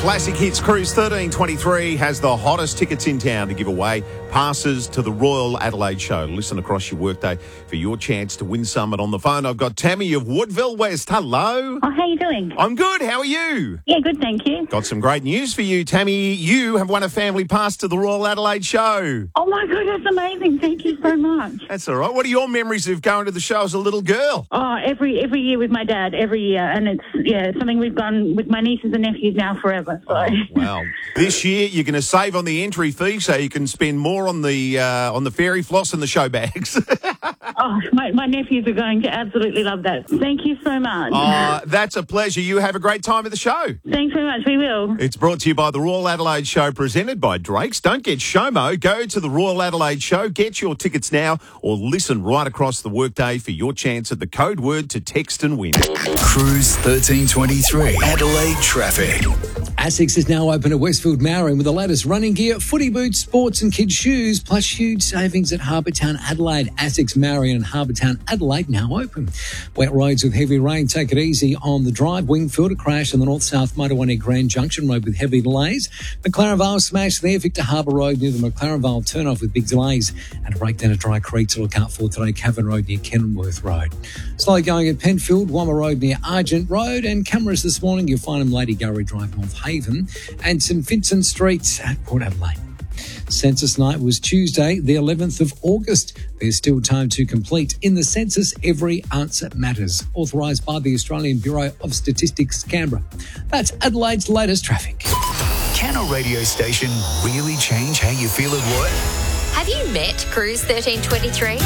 Classic Hits Cruise 1323 has the hottest tickets in town to give away. Passes to the Royal Adelaide Show. Listen across your workday for your chance to win some. And on the phone, I've got Tammy of Woodville West. Hello. Oh, how you doing? I'm good. How are you? Yeah, good, thank you. Got some great news for you, Tammy. You have won a family pass to the Royal Adelaide Show. Oh, my God, that's amazing. Thank you so much. That's all right. What are your memories of going to the show as a little girl? Oh, every year with my dad, every year. And it's something we've done with my nieces and nephews now forever. So. Oh, wow. This year, you're going to save on the entry fee so you can spend more on the fairy floss and the show bags. Oh, my nephews are going to absolutely love that. Thank you so much. That's a pleasure. You have a great time at the show. Thanks very much. We will. It's brought to you by the Royal Adelaide Show, presented by Drake's. Don't get SHOMO. Go to the Royal Adelaide Show. Get your tickets now or listen right across the workday for your chance at the code word to text and win. Cruise 1323. Adelaide traffic. ASICS is now open at Westfield Marion with the latest running gear, footy boots, sports and kids' shoes, plus huge savings at Harbour Town Adelaide. ASICS Marion and Harbour Town Adelaide now open. Wet roads with heavy rain. Take it easy on the drive. Wingfield, a crash on the north-south motorway near Grand Junction Road with heavy delays. McLaren Vale smash there. Victor Harbour Road near the McLaren Vale turn-off with big delays. And a breakdown at Dry Creek to look out for today. Cavan Road near Kenilworth Road. Slow going at Penfield, Wamma Road near Argent Road. And cameras this morning, you'll find them Lady Gurry Drive, North Haven, and St Vincent Street at Port Adelaide. Census night was Tuesday, the 11th of August. There's still time to complete. In the census, every answer matters. Authorised by the Australian Bureau of Statistics, Canberra. That's Adelaide's latest traffic. Can a radio station really change how you feel at work? Have you met Cruise 1323?